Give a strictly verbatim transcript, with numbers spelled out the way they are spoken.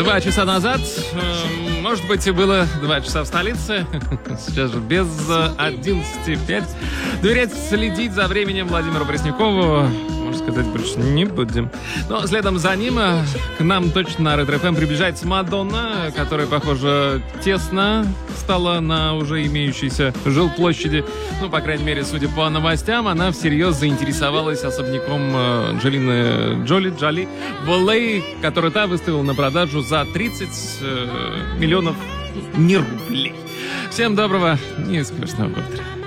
Два часа назад, э, может быть, и было два часа в столице, сейчас же без одиннадцати пять. Доверять, следить за временем Владимиру Преснякову, можно сказать, больше не будем. Но следом за ним к нам точно на Ретро-эф эм приближается Мадонна, которая, похоже, тесно стала на уже имеющейся жилплощади. Ну, по крайней мере, судя по новостям, она всерьез заинтересовалась особняком Анджелины Джоли, Джоли в эл эй, который та выставила на продажу за тридцать э, миллионов не рублей. Всем доброго, неуспешного утра.